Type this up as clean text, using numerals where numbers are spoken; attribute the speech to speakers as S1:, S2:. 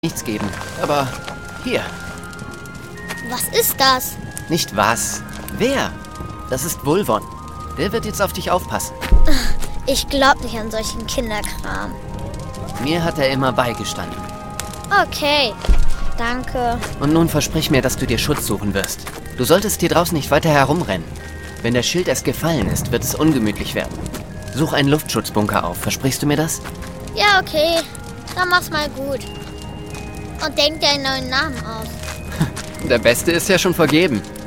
S1: nichts geben. Aber hier.
S2: Was ist das?
S1: Nicht was. Wer? Das ist Wulvon. Der wird jetzt auf dich aufpassen.
S2: Ich glaub nicht an solchen Kinderkram.
S1: Mir hat er immer beigestanden.
S2: Okay, danke.
S1: Und nun versprich mir, dass du dir Schutz suchen wirst. Du solltest hier draußen nicht weiter herumrennen. Wenn der Schild erst gefallen ist, wird es ungemütlich werden. Such einen Luftschutzbunker auf. Versprichst du mir das?
S2: Ja, okay. Dann mach's mal gut. Und denk dir einen neuen Namen aus.
S1: Der beste ist ja schon vergeben.